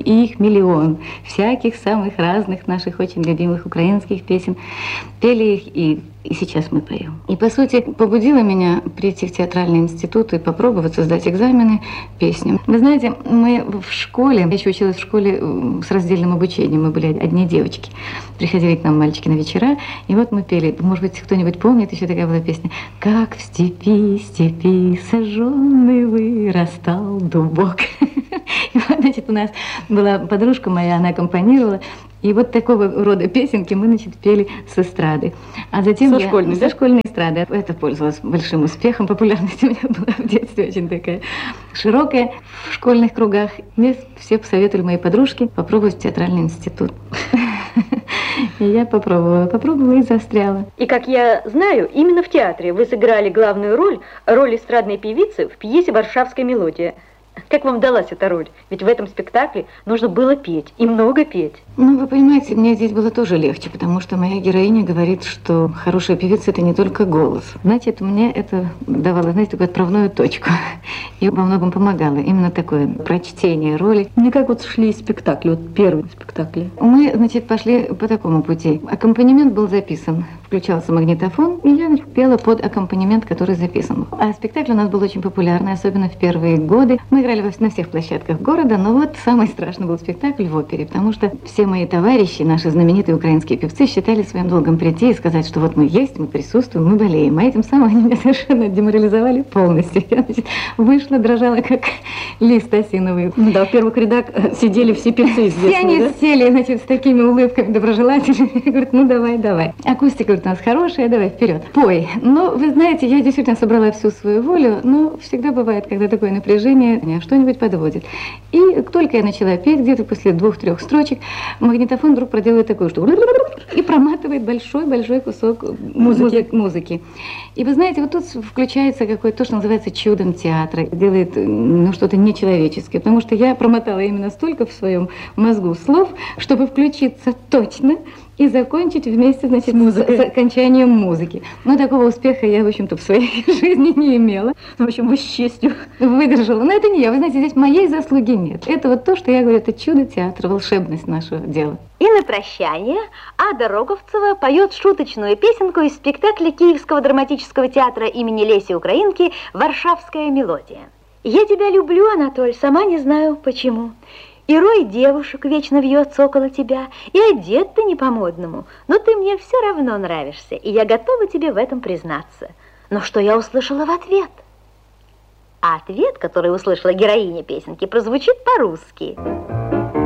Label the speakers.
Speaker 1: и их миллион, всяких самых разных наших очень любимых украинских песен. Пели их и сейчас мы поем. И, по сути, побудило меня прийти в театральный институт и попробовать сдать экзамены песням. Вы знаете, мы в школе, я еще училась в школе с раздельным обучением, мы были одни девочки. Приходили к нам мальчики на вечера, и вот мы пели, может быть, кто-нибудь помнит, еще такая была песня: «Как в степи сожженный вырастал дубок». И вот, значит, у нас была подружка моя, она аккомпанировала. И вот такого рода песенки мы, значит, пели с эстрады. А затем со школьной эстрады. Это пользовалось большим успехом. Популярность у меня была в детстве очень такая широкая в школьных кругах. Мне все посоветовали мои подружки попробовать театральный институт. И я попробовала и застряла.
Speaker 2: И, как я знаю, именно в театре вы сыграли главную роль эстрадной певицы в пьесе «Варшавская мелодия». Как вам далась эта роль? Ведь в этом спектакле нужно было петь, и много петь.
Speaker 1: Ну, вы понимаете, мне здесь было тоже легче, потому что моя героиня говорит, что хорошая певица – это не только голос. Значит, мне это давало, знаете, такую отправную точку. И во многом помогало. Именно такое прочтение роли.
Speaker 3: Не как вот шли спектакли, вот первые спектакли.
Speaker 1: Мы, значит, пошли по такому пути. Аккомпанемент был записан, включался магнитофон, и я пела под аккомпанемент, который записан. А спектакль у нас был очень популярный, особенно в первые годы. Мы играли на всех площадках города, но вот самый страшный был спектакль в опере, потому что все мои товарищи, наши знаменитые украинские певцы, считали своим долгом прийти и сказать, что вот мы есть, мы присутствуем, мы болеем. А этим самым они меня совершенно деморализовали полностью. Я, значит, вышла, дрожала, как лист осиновый.
Speaker 3: Да, в первых рядах сидели все певцы известные.
Speaker 1: Все они сели, значит, с такими улыбками доброжелательными. Говорят, ну давай. Акустика, говорит, у нас хорошая, давай, вперед, пой. Но, вы знаете, я действительно собрала всю свою волю, но всегда бывает, когда такое напряжение, что-нибудь подводит. И только я начала петь, где-то после 2-3 строчек, магнитофон вдруг проделывает такое, что и проматывает большой кусок музыки. И вы знаете, вот тут включается какое-то то, что называется чудом театра, делает что-то нечеловеческое, потому что я промотала именно столько в своем мозгу слов, чтобы включиться точно и закончить вместе, значит, с окончанием музыки. Но такого успеха я, в общем-то, в своей жизни не имела.
Speaker 3: В общем, вы с честью
Speaker 1: выдержала. Но это не я. Вы знаете, здесь моей заслуги нет. Это вот то, что я говорю, это чудо театра, волшебность нашего дела.
Speaker 2: И на прощание Ада Роговцева поет шуточную песенку из спектакля Киевского драматического театра имени Леси Украинки «Варшавская мелодия». «Я тебя люблю, Анатоль, сама не знаю почему. И рой девушек вечно вьется около тебя, и одет ты не по-модному, но ты мне все равно нравишься, и я готова тебе в этом признаться. Но что я услышала в ответ?» А ответ, который услышала героиня песенки, прозвучит по-русски.